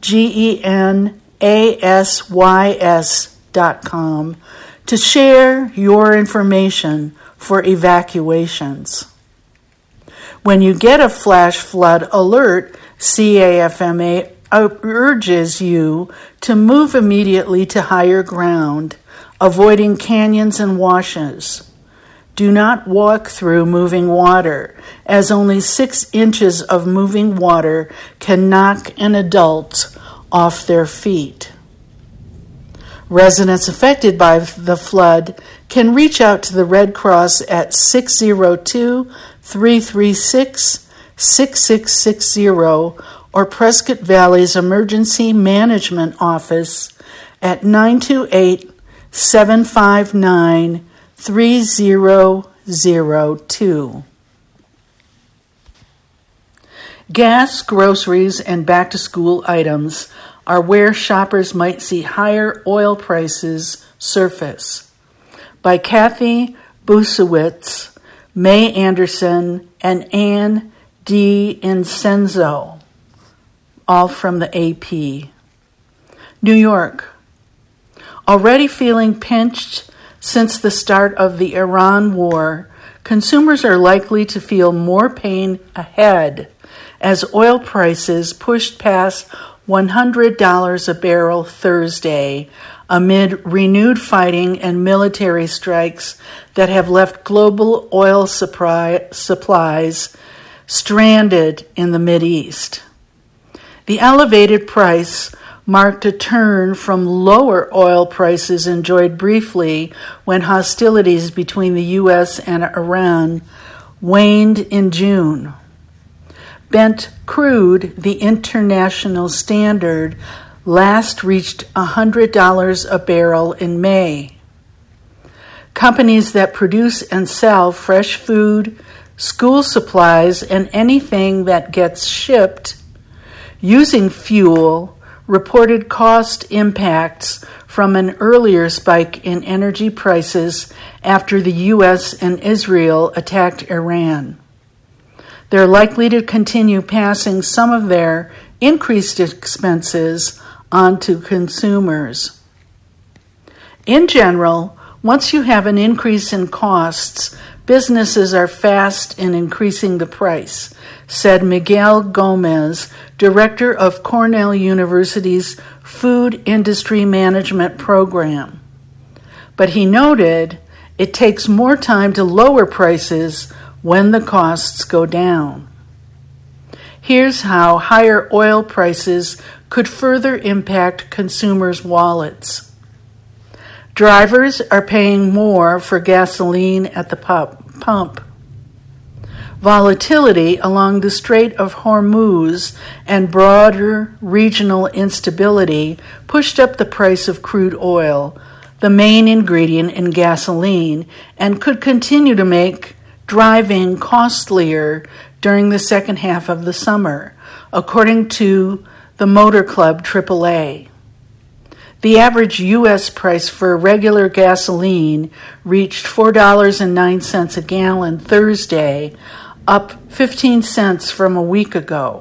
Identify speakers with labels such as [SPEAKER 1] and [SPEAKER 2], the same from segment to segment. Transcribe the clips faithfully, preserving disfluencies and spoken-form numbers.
[SPEAKER 1] G E N A S Y S dot com, to share your information for evacuations. When you get a flash flood alert, C A F M A urges you to move immediately to higher ground, avoiding canyons and washes. Do not walk through moving water, as only six inches of moving water can knock an adult off their feet. Residents affected by the flood can reach out to the Red Cross at six oh two, three three six, six six six zero or Prescott Valley's Emergency Management Office at nine two eight, seven five nine, three zero zero two. Gas, groceries, and back-to-school items are where shoppers might see higher oil prices surface. By Kathy Busewitz, May Anderson, and Ann D. Incenzo, all from the A P. New York. Already feeling pinched since the start of the Iran war, consumers are likely to feel more pain ahead as oil prices pushed past one hundred dollars a barrel Thursday amid renewed fighting and military strikes that have left global oil supply, supplies stranded in the Mideast. The elevated price marked a turn from lower oil prices enjoyed briefly when hostilities between the U S and Iran waned in June. Brent crude, the international standard, last reached one hundred dollars a barrel in May. Companies that produce and sell fresh food, school supplies, and anything that gets shipped using fuel reported cost impacts from an earlier spike in energy prices after the U S and Israel attacked Iran. They're likely to continue passing some of their increased expenses onto consumers. In general, once you have an increase in costs, businesses are fast in increasing the price, said Miguel Gomez, director of Cornell University's Food Industry Management Program. But he noted it takes more time to lower prices when the costs go down. Here's how higher oil prices could further impact consumers' wallets. Drivers are paying more for gasoline at the pump. Volatility along the Strait of Hormuz and broader regional instability pushed up the price of crude oil, the main ingredient in gasoline, and could continue to make driving costlier during the second half of the summer, according to the Motor Club triple A. The average U S price for regular gasoline reached four dollars and nine cents a gallon Thursday, up fifteen cents from a week ago,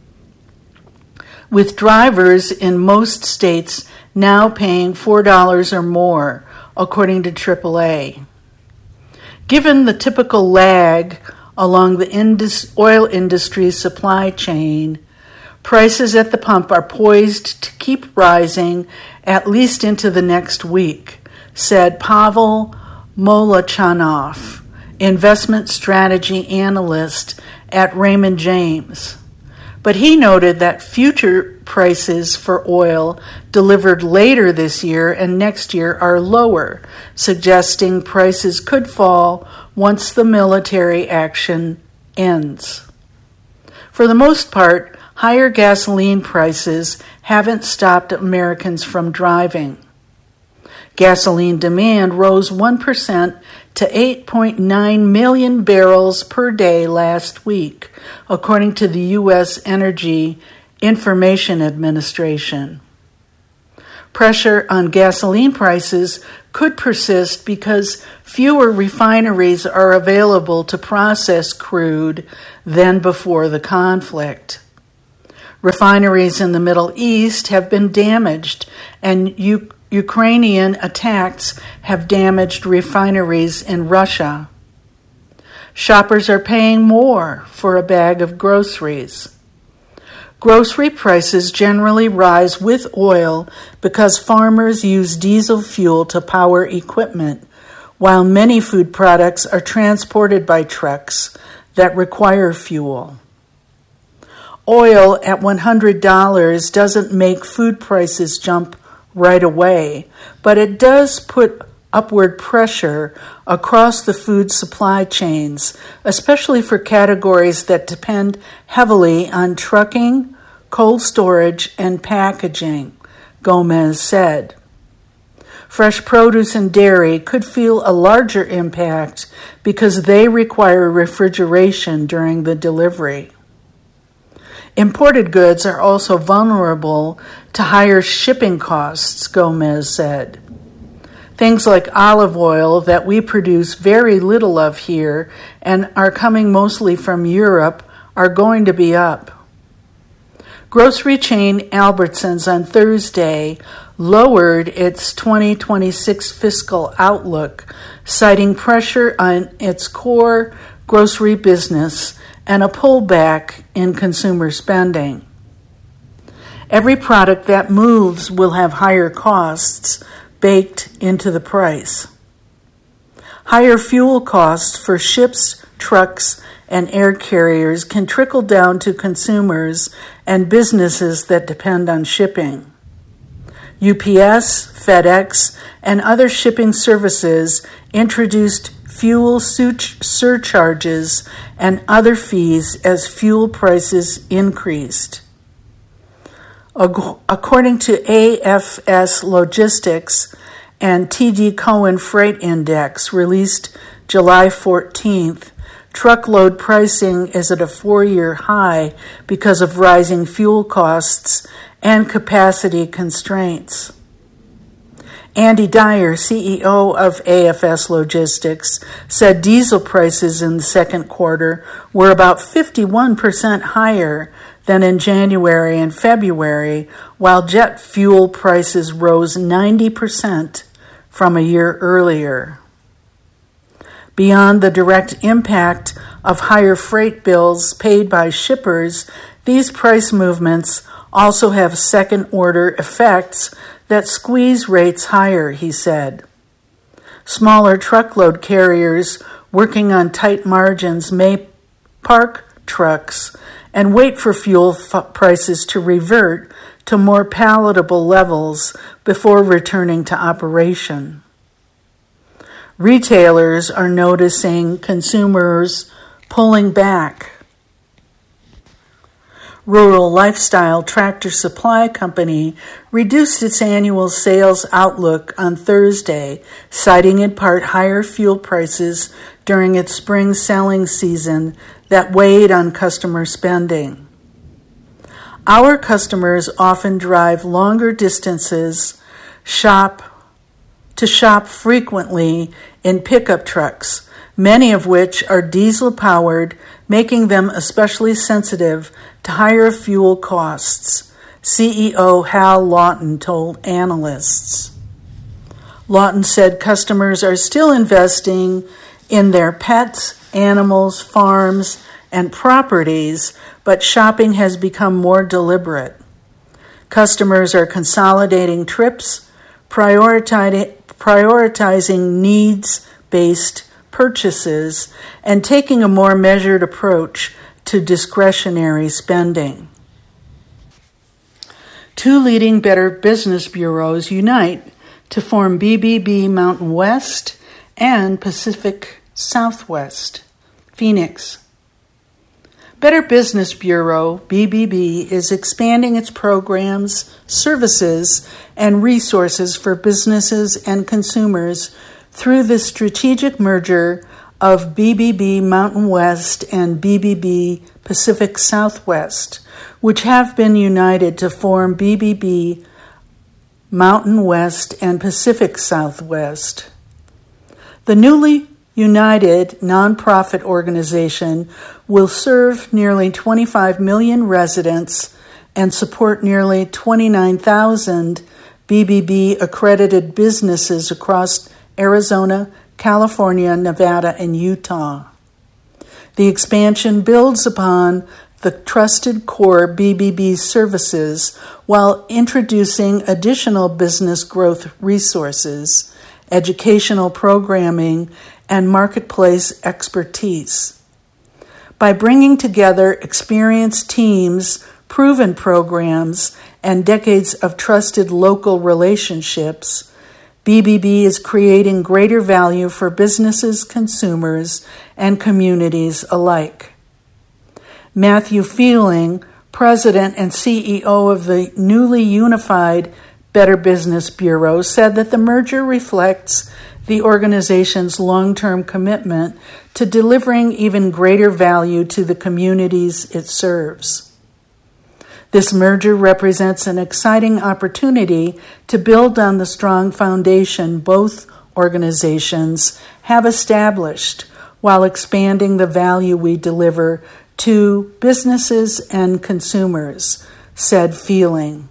[SPEAKER 1] with drivers in most states now paying four dollars or more, according to triple A. Given the typical lag along the indus- oil industry's supply chain, prices at the pump are poised to keep rising at least into the next week, said Pavel Molochanov, investment strategy analyst at Raymond James. But he noted that future prices for oil delivered later this year and next year are lower, suggesting prices could fall once the military action ends. For the most part, higher gasoline prices haven't stopped Americans from driving. Gasoline demand rose one percent to eight point nine million barrels per day last week, according to the U S Energy Information Administration. Pressure on gasoline prices could persist because fewer refineries are available to process crude than before the conflict. Refineries in the Middle East have been damaged, and U- Ukrainian attacks have damaged refineries in Russia. Shoppers are paying more for a bag of groceries. Grocery prices generally rise with oil because farmers use diesel fuel to power equipment, while many food products are transported by trucks that require fuel. Oil at one hundred dollars doesn't make food prices jump right away, but it does put upward pressure across the food supply chains, especially for categories that depend heavily on trucking, cold storage, and packaging, Gomez said. Fresh produce and dairy could feel a larger impact because they require refrigeration during the delivery. Imported goods are also vulnerable to higher shipping costs, Gomez said. Things like olive oil that we produce very little of here and are coming mostly from Europe are going to be up. Grocery chain Albertsons on Thursday lowered its twenty twenty-six fiscal outlook, citing pressure on its core grocery business and a pullback in consumer spending. Every product that moves will have higher costs baked into the price. Higher fuel costs for ships, trucks, and air carriers can trickle down to consumers and businesses that depend on shipping. U P S, FedEx, and other shipping services introduced fuel surcharges and other fees as fuel prices increased. According to A F S Logistics and T D Cowen Freight Index released July fourteenth, truckload pricing is at a four-year high because of rising fuel costs and capacity constraints. Andy Dyer, C E O of A F S Logistics, said diesel prices in the second quarter were about fifty-one percent higher than in January and February, while jet fuel prices rose ninety percent from a year earlier. Beyond the direct impact of higher freight bills paid by shippers, these price movements also have second-order effects that squeeze rates higher, he said. Smaller truckload carriers working on tight margins may park trucks and wait for fuel f- prices to revert to more palatable levels before returning to operation. Retailers are noticing consumers pulling back. Rural Lifestyle Tractor Supply Company reduced its annual sales outlook on Thursday, citing in part higher fuel prices during its spring selling season that weighed on customer spending. Our customers often drive longer distances, shop to shop frequently in pickup trucks, many of which are diesel-powered, making them especially sensitive to higher fuel costs, C E O Hal Lawton told analysts. Lawton said customers are still investing in their pets, animals, farms, and properties, but shopping has become more deliberate. Customers are consolidating trips, prioritizing, prioritizing needs-based purchases, and taking a more measured approach to discretionary spending. Two leading Better Business Bureaus unite to form B B B Mountain West and Pacific Southwest, Phoenix. Better Business Bureau, B B B, is expanding its programs, services, and resources for businesses and consumers through the strategic merger of B B B Mountain West and B B B Pacific Southwest, which have been united to form B B B Mountain West and Pacific Southwest. The newly united nonprofit organization will serve nearly twenty-five million residents and support nearly twenty-nine thousand B B B-accredited businesses across Arizona, California, Nevada, and Utah. The expansion builds upon the trusted core B B B services while introducing additional business growth resources, educational programming, and marketplace expertise. By bringing together experienced teams, proven programs, and decades of trusted local relationships, B B B is creating greater value for businesses, consumers, and communities alike. Matthew Feeling, president and C E O of the newly unified Better Business Bureau, said that the merger reflects the organization's long-term commitment to delivering even greater value to the communities it serves. This merger represents an exciting opportunity to build on the strong foundation both organizations have established while expanding the value we deliver to businesses and consumers, said Feeling.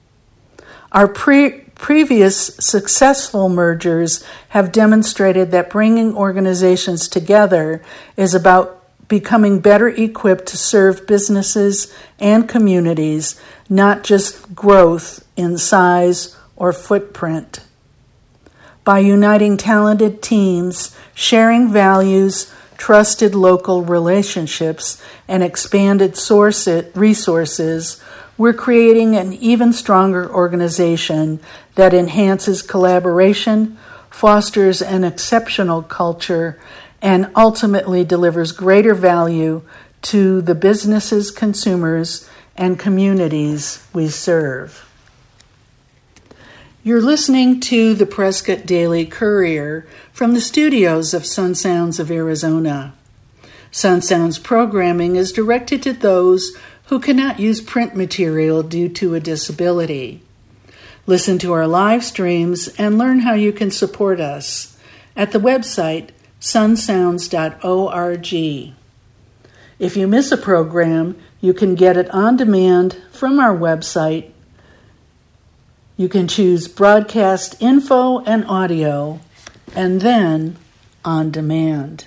[SPEAKER 1] Our pre- previous successful mergers have demonstrated that bringing organizations together is about becoming better equipped to serve businesses and communities, not just growth in size or footprint. By uniting talented teams, sharing values, trusted local relationships, and expanded source resources, we're creating an even stronger organization that enhances collaboration, fosters an exceptional culture, and ultimately delivers greater value to the businesses, consumers, and communities we serve. You're listening to the Prescott Daily Courier from the studios of Sun Sounds of Arizona. Sun Sounds programming is directed to those who cannot use print material due to a disability. Listen to our live streams and learn how you can support us at the website sun sounds dot org. If you miss a program, you can get it on demand from our website. You can choose broadcast info and audio, and then on demand.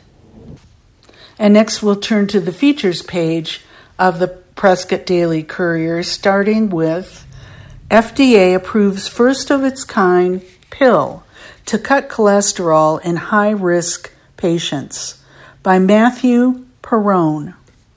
[SPEAKER 1] And next we'll turn to the features page of the Prescott Daily Courier, starting with F D A approves first of its kind pill to cut cholesterol in high-risk patients by Matthew Perrone.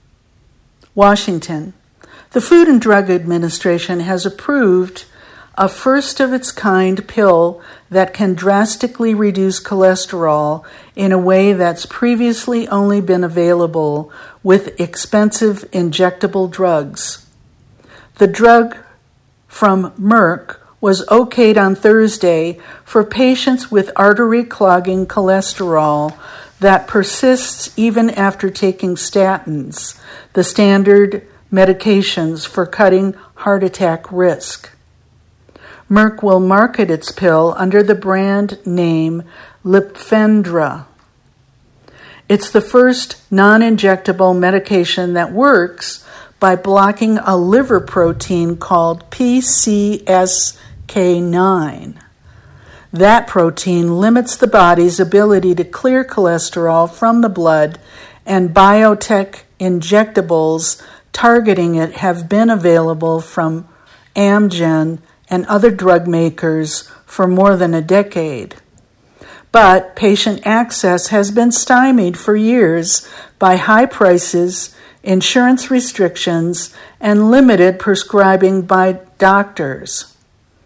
[SPEAKER 1] Washington. The Food and Drug Administration has approved a first-of-its-kind pill that can drastically reduce cholesterol in a way that's previously only been available with expensive injectable drugs. The drug from Merck was okayed on Thursday for patients with artery-clogging cholesterol that persists even after taking statins, the standard medications for cutting heart attack risk. Merck will market its pill under the brand name Lipfendra. It's the first non-injectable medication that works by blocking a liver protein called P C S K nine. That protein limits the body's ability to clear cholesterol from the blood, and biotech injectables targeting it have been available from Amgen and other drug makers for more than a decade. But patient access has been stymied for years by high prices, insurance restrictions, and limited prescribing by doctors.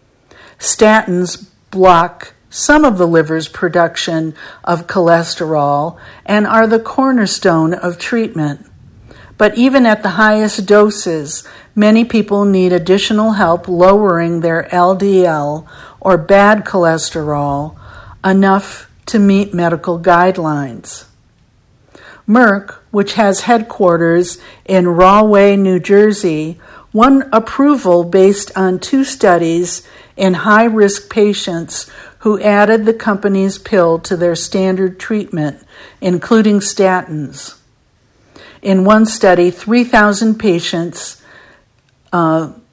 [SPEAKER 1] Statins block some of the liver's production of cholesterol and are the cornerstone of treatment. But even at the highest doses, many people need additional help lowering their L D L or bad cholesterol enough to meet medical guidelines. Merck, which has headquarters in Rahway, New Jersey, won approval based on two studies in high-risk patients who added the company's pill to their standard treatment, including statins. In one study, three thousand patients uh,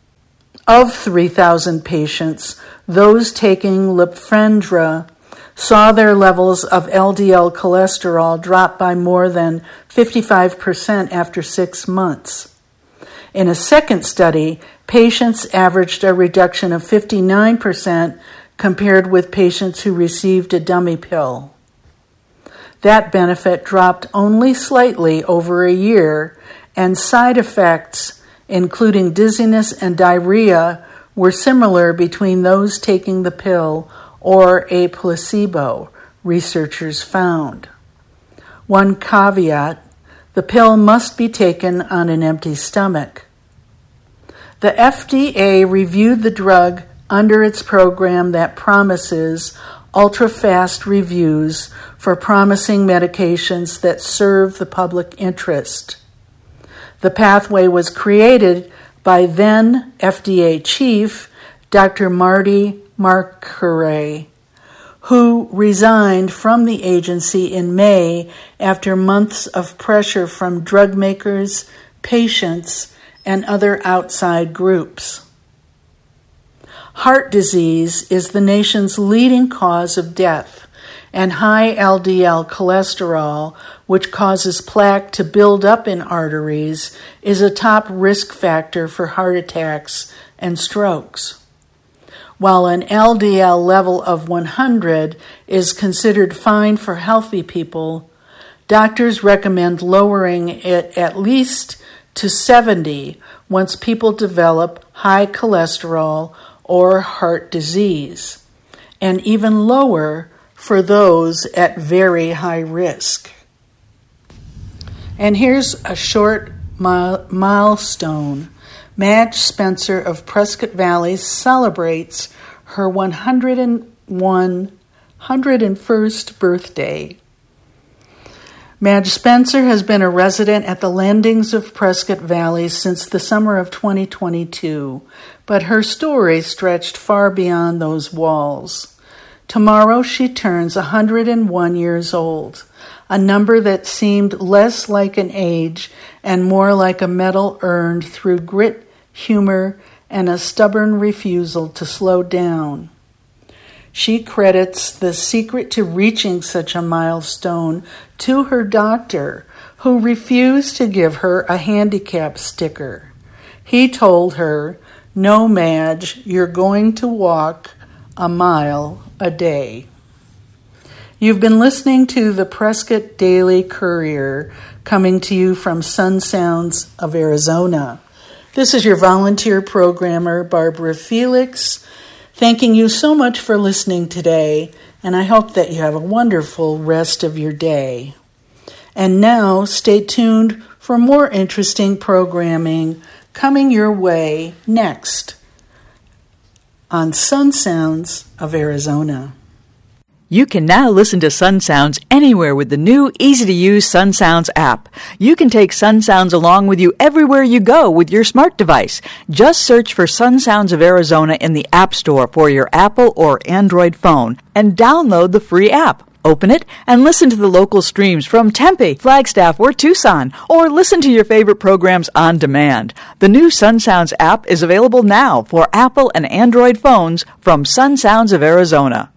[SPEAKER 1] Of three thousand patients, those taking Lipfendra saw their levels of L D L cholesterol drop by more than fifty-five percent after six months. In a second study, patients averaged a reduction of fifty-nine percent compared with patients who received a dummy pill. That benefit dropped only slightly over a year, and side effects, including dizziness and diarrhea, were similar between those taking the pill or a placebo, researchers found. One caveat: the pill must be taken on an empty stomach. The F D A reviewed the drug under its program that promises ultra-fast reviews for promising medications that serve the public interest. The pathway was created by then F D A chief Doctor Marty Makary, who resigned from the agency in May after months of pressure from drug makers, patients, and other outside groups. Heart disease is the nation's leading cause of death, and high L D L cholesterol, which causes plaque to build up in arteries, is a top risk factor for heart attacks and strokes. While an L D L level of one hundred is considered fine for healthy people, doctors recommend lowering it at least to seventy once people develop high cholesterol or heart disease, and even lower for those at very high risk. And here's a short mile- milestone. Madge Spencer of Prescott Valley celebrates her one hundred one, one hundred first birthday. Madge Spencer has been a resident at the Landings of Prescott Valley since the summer of twenty twenty-two, but her story stretched far beyond those walls. Tomorrow she turns one hundred one years old, a number that seemed less like an age and more like a medal earned through grit, humor, and a stubborn refusal to slow down. She credits the secret to reaching such a milestone to her doctor, who refused to give her a handicap sticker. He told her, "No, Madge, you're going to walk a mile a day." You've been listening to the Prescott Daily Courier, coming to you from Sun Sounds of Arizona. This is your volunteer programmer, Barbara Felix, thanking you so much for listening today, and I hope that you have a wonderful rest of your day. And now, stay tuned for more interesting programming coming your way next on Sun Sounds of Arizona.
[SPEAKER 2] You can now listen to Sun Sounds anywhere with the new, easy-to-use Sun Sounds app. You can take Sun Sounds along with you everywhere you go with your smart device. Just search for Sun Sounds of Arizona in the App Store for your Apple or Android phone and download the free app. Open it and listen to the local streams from Tempe, Flagstaff, or Tucson, or listen to your favorite programs on demand. The new Sun Sounds app is available now for Apple and Android phones from Sun Sounds of Arizona.